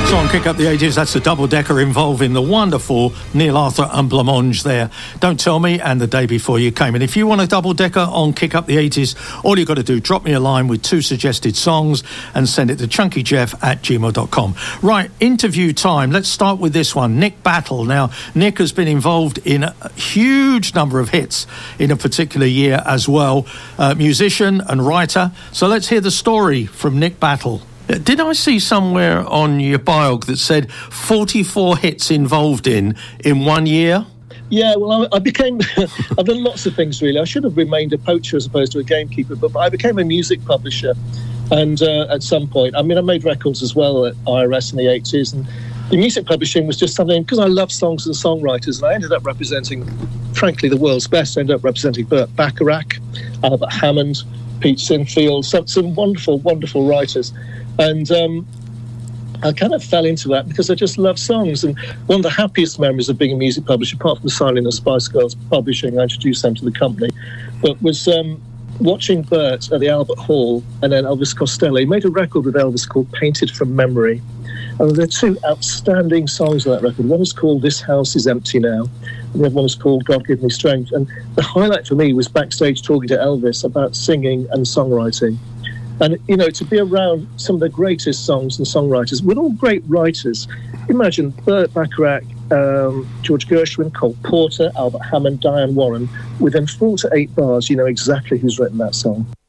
So on Kick Up the 80s, that's a double-decker involving the wonderful Neil Arthur and Blancmange there. Don't Tell Me and The Day Before You Came. And if you want a double-decker on Kick Up the 80s, all you've got to do, drop me a line with 2 suggested songs and send it to chunkyjeff@gmail.com. Right, interview time. Let's start with this one. Nick Battle. Now, Nick has been involved in a huge number of hits in a particular year as well. Musician and writer. So let's hear the story from Nick Battle. Did I see somewhere on your biog that said 44 hits involved in 1 year? Yeah, well, I became... I've done lots of things, really. I should have remained a poacher as opposed to a gamekeeper, but I became a music publisher. And at some point, I mean, I made records as well at IRS in the 80s, and the music publishing was just something, because I love songs and songwriters, and I ended up representing, frankly, the world's best. I ended up representing Burt Bacharach, Albert Hammond, Pete Sinfield, some wonderful, wonderful writers. And I kind of fell into that because I just love songs. And one of the happiest memories of being a music publisher, apart from signing the Spice Girls publishing, I introduced them to the company, but was watching Burt at the Albert Hall, and then Elvis Costello. He made a record with Elvis called Painted from Memory. And there are 2 outstanding songs on that record. One is called This House is Empty Now, and the other one is called God Give Me Strength. And the highlight for me was backstage talking to Elvis about singing and songwriting. And, you know, to be around some of the greatest songs and songwriters, with all great writers. Imagine Burt Bacharach, George Gershwin, Cole Porter, Albert Hammond, Diane Warren. Within 4 to 8 bars, you know exactly who's written that song.